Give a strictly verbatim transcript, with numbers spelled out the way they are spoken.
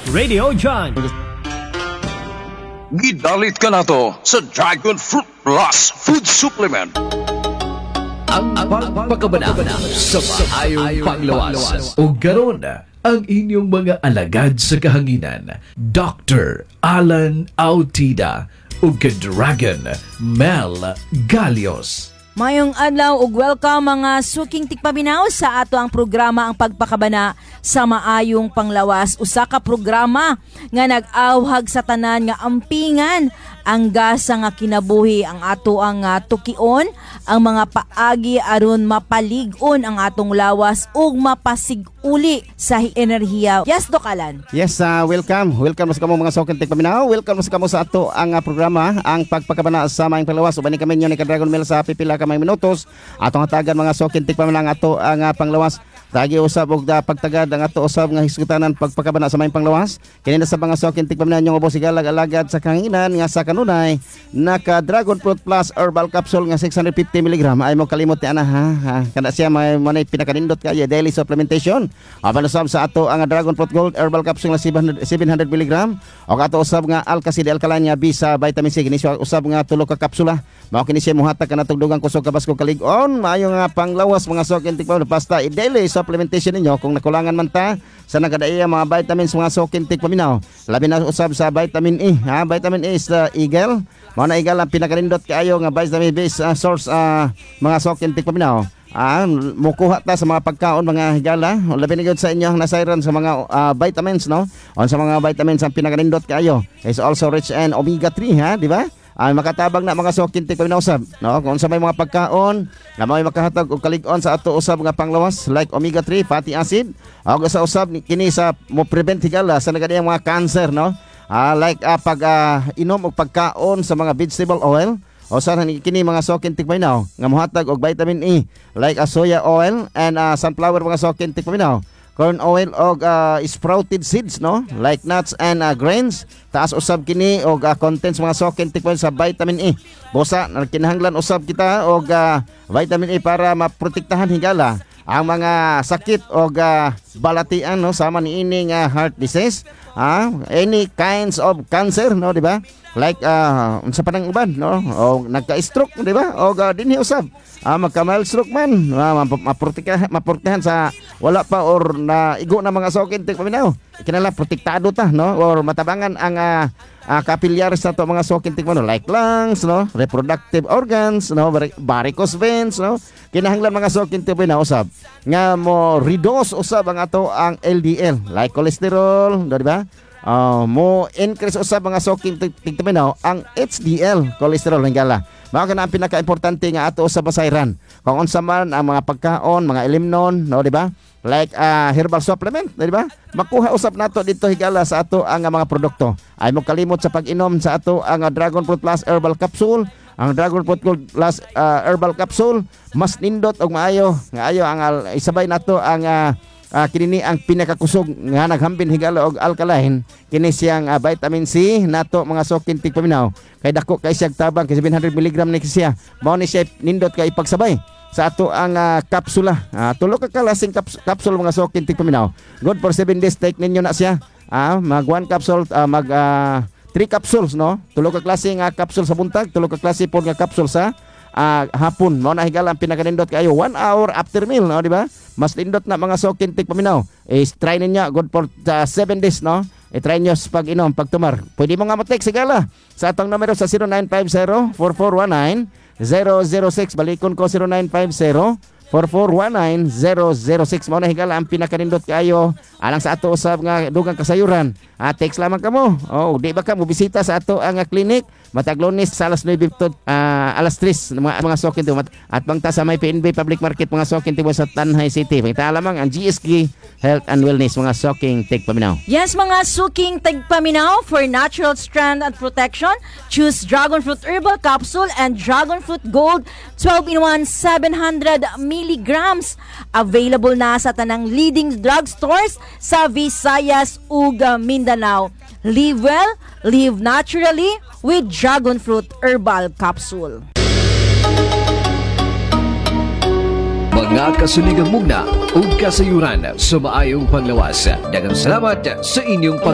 Radio John. Gidalit ka na to sa Dragon Fruit Plus Food Supplement. Ang pagpakabana sa maayong panglawas. O garon ang inyong mga alagad sa kahanginan. Doctor Alan Autida o Dragon Mel Galios. Mayong adlaw ug welcome mga suking tikpaminaw sa ato ang programa ang pagpakabana sa maayong panglawas. Usa ka programa nga nag-awhag sa tanan nga ampingan ang gasa nga kinabuhi ang ato ang uh, tukion, ang mga paagi aron mapalig-on ang atong lawas ug mapasig-uli sa enerhiya. Yes, Doc Alan. Yes, uh, welcome. Welcome sa kamo mga suking tikpaminaw. Welcome sa kamo sa ato ang uh, programa ang pagpakabana sa maayong panglawas. Uban ni kami ni Dragon Mel sa pipila ka may minutos atong hatagan mga suking tikpaminaw ang ato ang uh, panglawas. Tagi usab og da pagtagad ang ato usab nga hisgutanan pagpakabana sa maayong panglawas. Kini na sa mga suking tikpaminaw nyong ubos igalag-alagad sa kanginan nga sa kanunay naka Dragon Fruit Plus Herbal Capsule nga six hundred fifty milligrams ay mo kalimot ti ana ha, ha. Kana siya may manay pinakanindot kay daily supplementation. Apan usab sa ato ang Dragon Fruit Gold Herbal Capsule nga seven hundred milligrams og ato usab nga Alkacid Alkaline nga bisa vitamin C kini siya usab nga tulo ka kapsula. Mao kini siya muhatag kanatong dugang kusog kabasko kalig-on maayo nga panglawas mga suking tikpaminaw basta i-daily supplementation ninyo kung nakulangan man ta sa nagadaiya mga vitamins mga suking tikpaminaw. Labi na usab sa vitamin E ha, vitamin E is the eagle. Mao na eagle ang pinakarindot kaayo nga vitamin based uh, source uh, mga suking tikpaminaw. Ah, mukuha ta sa mga pagkaon mga higala. Labi na gyud sa inyo nasayran sa mga uh, vitamins no. On sa mga vitamins ang pinakarindot kaayo is also rich in omega three ha, di ba? Ay makatabang na mga suking tikpaminaw usab no kung sa may mga pagkaon nga may makahatag og kalig-on sa ato usab nga panglawas like omega three fatty acid og sa usab kini sa mo prevent higala sa nagadiyang mga cancer no ah, like uh, pag uh, inom og pagkaon sa mga vegetable oil o sa kini mga suking tikpaminaw nga mohatag og vitamin E like uh, soya oil and uh, sunflower mga suking tikpaminaw, corn oil og uh, sprouted seeds no like nuts and uh, grains. Taas usab kini og uh, contents mga suking tikpaminaw sa vitamin E. Busa kinahanglan usab kita og uh, vitamin E para maprotektahan higala ang mga sakit og uh, balatian no sama niini nga heart disease, ah, any kinds of cancer no di ba? Like uh, unsa pa nang uban no o nagka-stroke di ba? Og uh, dinhi usab ah, magka-mild stroke man ah, maprotektahan maprotektahan sa wala pa or na igo na mga suking tikpaminaw. Kinala protektado ta no or matabangan ang uh, uh, kapilyares sa to mga suking tikpaminaw like lungs no, reproductive organs no, varicose veins no. Kinahanglan mga suking tikpaminaw usab nga mo reduce usab ang ato ang L D L like cholesterol no, di ba? Uh, mo increase usab mga suking tikpaminaw ang H D L cholesterol hingala. Mao kana ang pinaka-importante nga ato usab basayran. Kung unsa man ang mga pagkaon, mga ilimnon, no di ba? Like uh, herbal supplement, di ba? Makuha usab nato dito higala sa ato ang mga produkto. Ay mo kalimot sa pag-inom sa ato ang Dragon Fruit Plus Herbal Capsule. Ang Dragon Fruit Gold Plus uh, Herbal Capsule mas nindot og maayo. Nga ayo ang uh, isabay nato ang uh, uh, kini ang pinakakusog nga naghambin higala og alkaline. Kini siyang uh, vitamin C nato mga suking tikpaminaw. Kay dako kay siyang tabang kay seven hundred milligrams ni siya. Mao ni siya nindot kay ipagsabay sa ato ang uh, kapsula. Uh, tulo ka kalasing kaps- kapsul mga suking tikpaminaw. Good for seven days take ninyo na siya. Ah, uh, mag one capsule uh, mag uh, three capsules no. Tulo ka klase nga capsule sa buntag, tulo ka klase pod nga capsule sa uh, hapon. Mao na higala ang pinakanindot kayo one hour after meal no, di ba? Mas nindot na mga suking tikpaminaw. Eh try ninyo good for uh, seven days no. I-try nyo sa pag-inom, pagtumar. Pwede mo nga mo-text sigala sa atong numero sa zero nine five zero, four four one nine, zero zero six. Balikon ko zero nine five zero, four four one nine, zero zero six. Mao na higala ang pinakanindot kayo alang sa ato usab nga dugang kasayuran. Ah, text lamang kamo. Oh, di ba ka mo bisita sa ato ang clinic matag Lunes sa alas nine to uh, alas tres mga mga suking to at bangta sa may P N B Public Market mga suking to sa Tanhay City. Pangita lamang ang G S K Health and Wellness mga suking tikpaminaw. Yes, mga suking tigpaminaw, for natural strength and protection, choose Dragon Fruit Herbal Capsule and Dragon Fruit Gold twelve in one seven hundred milligrams. Available na sa tanang leading drugstores sa Visayas ug Mindanao. Live well, live naturally with Dragon Fruit Herbal Capsule. Mga kasuligang mugna ug kasayuran sa maayong panglawas. Daghang salamat sa inyong pag